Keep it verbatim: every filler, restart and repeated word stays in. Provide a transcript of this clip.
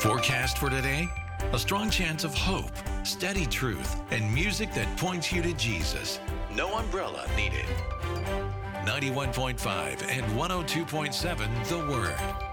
Forecast for today? A strong chance of hope, steady truth, and music that points you to Jesus. No umbrella needed. ninety-one point five and one oh two point seven The Word.